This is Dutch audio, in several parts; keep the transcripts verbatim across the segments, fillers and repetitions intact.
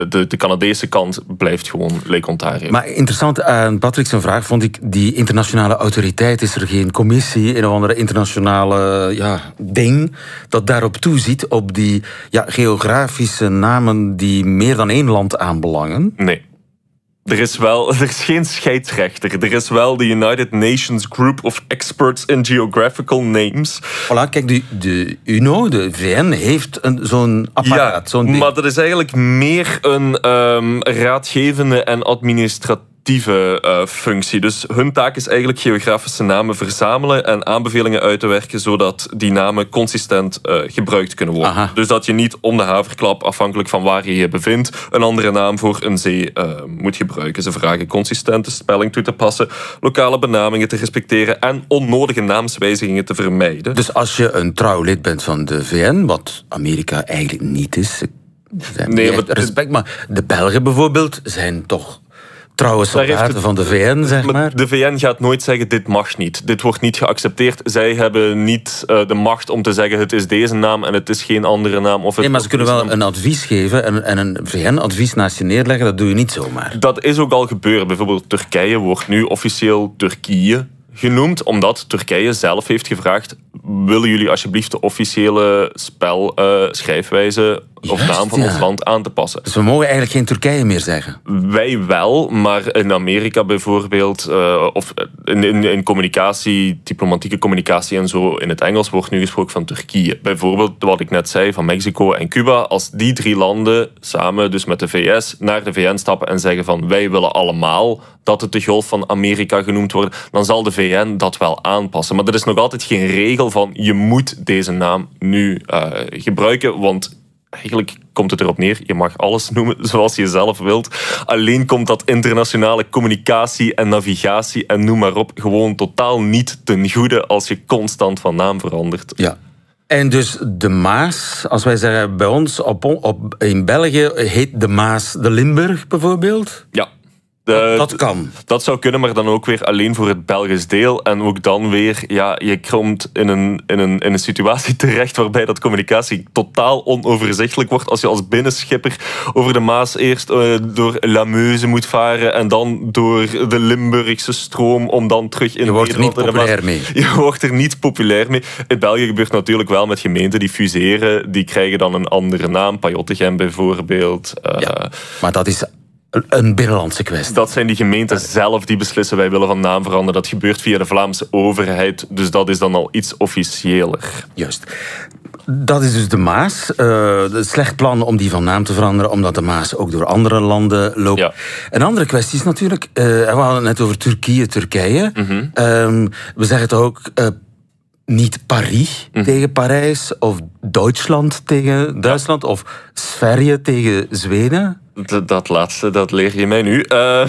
de, de Canadese kant blijft gewoon Lake Ontario. Maar interessant aan Patrick zijn vraag vond ik, die internationale autoriteit, is er geen commissie, een of andere internationale ja, ding dat daarop toeziet, op die ja, geografische namen die meer dan één land aanbelangen? Nee. Er is wel, er is geen scheidsrechter. Er is wel de United Nations Group of Experts in Geographical Names. Voilà, kijk, de, de U N O, de V N, heeft een, zo'n apparaat. Ja, zo'n ding. maar dat is eigenlijk meer een um, raadgevende en administratieve uh, functie. Dus hun taak is eigenlijk geografische namen verzamelen en aanbevelingen uit te werken, zodat die namen consistent uh, gebruikt kunnen worden. Aha. Dus dat je niet om de haverklap, afhankelijk van waar je je bevindt, een andere naam voor een zee uh, moet gebruiken. Ze vragen consistente spelling toe te passen, lokale benamingen te respecteren en onnodige naamswijzigingen te vermijden. Dus als je een trouw lid bent van de V N, wat Amerika eigenlijk niet is, nee, maar respect, maar de Belgen bijvoorbeeld zijn toch trouwe soldaten het, van de V N, zeg maar. De V N gaat nooit zeggen, dit mag niet. Dit wordt niet geaccepteerd. Zij hebben niet uh, de macht om te zeggen, het is deze naam en het is geen andere naam. Of het nee, maar ze kunnen wel naam. een advies geven en, en een V N-advies naast je neerleggen. Dat doe je niet zomaar. Dat is ook al gebeurd. Bijvoorbeeld Turkije wordt nu officieel Turkije genoemd, omdat Turkije zelf heeft gevraagd, willen jullie alsjeblieft de officiële spel, uh, schrijfwijze of Juist, naam van ja. ons land aan te passen. Dus we mogen eigenlijk geen Turkije meer zeggen? Wij wel, maar in Amerika bijvoorbeeld, uh, of in, in, in communicatie, diplomatieke communicatie en zo, in het Engels wordt nu gesproken van Turkije. Bijvoorbeeld, wat ik net zei, van Mexico en Cuba. Als die drie landen samen, dus met de V S, naar de V N stappen en zeggen van wij willen allemaal dat het de Golf van Amerika genoemd wordt, dan zal de V N dat wel aanpassen. Maar er is nog altijd geen regel van je moet deze naam nu uh, gebruiken, want eigenlijk komt het erop neer, je mag alles noemen zoals je zelf wilt. Alleen komt dat internationale communicatie en navigatie en noem maar op gewoon totaal niet ten goede als je constant van naam verandert. Ja. En dus de Maas, als wij zeggen bij ons op, op, in België, heet de Maas de Limburg bijvoorbeeld? Ja. De, dat kan. Dat zou kunnen, maar dan ook weer alleen voor het Belgisch deel. En ook dan weer, ja, je komt in een, in een, in een situatie terecht waarbij dat communicatie totaal onoverzichtelijk wordt. Als je als binnenschipper over de Maas eerst uh, door La Meuse moet varen en dan door de Limburgse stroom om dan terug in je wordt Nederland er niet populair mee. Je wordt er niet populair mee. In België gebeurt natuurlijk wel met gemeenten die fuseren. Die krijgen dan een andere naam. Pajottegem bijvoorbeeld. Uh, ja, maar dat is een binnenlandse kwestie. Dat zijn die gemeenten zelf die beslissen, wij willen van naam veranderen. Dat gebeurt via de Vlaamse overheid, dus dat is dan al iets officiëler. Juist. Dat is dus de Maas. Uh, het slecht plan om die van naam te veranderen, omdat de Maas ook door andere landen loopt. Ja. Een andere kwestie is natuurlijk, uh, we hadden het net over Turkije, Turkije. Mm-hmm. Um, we zeggen toch ook Uh, niet Paris mm. tegen Parijs, of Duitsland tegen Duitsland, ja. of Sverige tegen Zweden? Dat, dat laatste, dat leer je mij nu. Uh,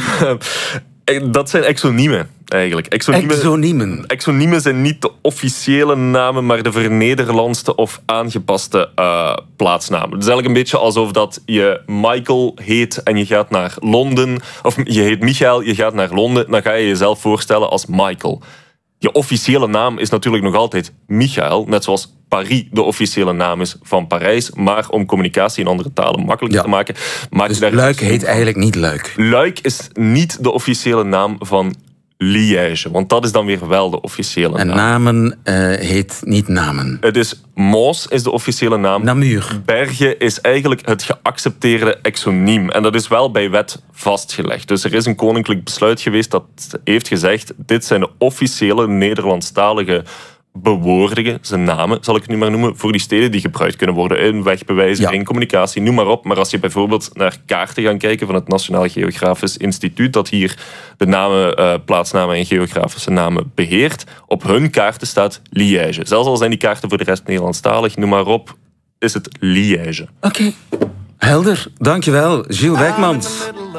dat zijn exoniemen, eigenlijk. Exoniemen, exoniemen. Exoniemen zijn niet de officiële namen, maar de vernederlandste of aangepaste uh, plaatsnamen. Het is eigenlijk een beetje alsof dat je Michael heet en je gaat naar Londen, of je heet Michael, je gaat naar Londen, dan ga je jezelf voorstellen als Michael. Je officiële naam is natuurlijk nog altijd Michael, net zoals Paris de officiële naam is van Parijs, maar om communicatie in andere talen makkelijker ja. te maken. Maak dus daar Luik heet eigenlijk niet Luik. Luik is niet de officiële naam van Liège, want dat is dan weer wel de officiële en naam. En Namen uh, heet niet Namen. Het is Mons is de officiële naam. Namur. Bergen is eigenlijk het geaccepteerde exoniem. En dat is wel bij wet vastgelegd. Dus er is een koninklijk besluit geweest dat heeft gezegd, dit zijn de officiële Nederlandstalige bewoordingen, zijn namen, zal ik het nu maar noemen, voor die steden die gebruikt kunnen worden in wegbewijzen, ja. in communicatie, noem maar op. Maar als je bijvoorbeeld naar kaarten gaat kijken van het Nationaal Geografisch Instituut, dat hier de namen, uh, plaatsnamen en geografische namen beheert, op hun kaarten staat Liège. Zelfs al zijn die kaarten voor de rest Nederlandstalig, noem maar op, is het Liège. Oké, okay. Helder. Dankjewel, Gilles Wijkmans.